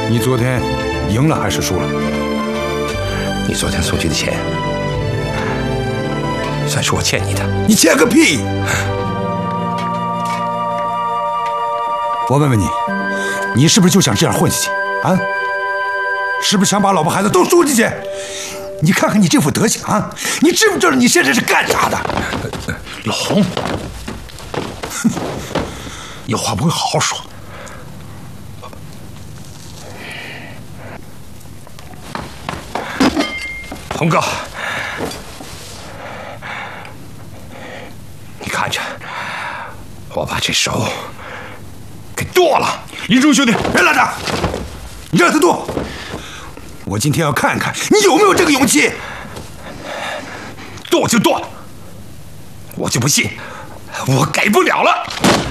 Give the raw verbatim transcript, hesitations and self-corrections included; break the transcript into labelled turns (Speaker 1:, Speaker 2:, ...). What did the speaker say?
Speaker 1: 你昨天赢了还是输了？
Speaker 2: 你昨天送去的钱，算是我欠你的。
Speaker 1: 你欠个屁！我问问你，你是不是就想这样混下去啊？是不是想把老婆孩子都输进去？你看看你这副德行啊！你知不知道你现在是干啥的？
Speaker 2: 老洪，有话不会好好说。洪哥，你看着，我把这手给剁了。
Speaker 1: 林冲兄弟，别拦着，你让他剁。我今天要看看你有没有这个勇气。
Speaker 2: 剁就剁，我就不信我改不了了。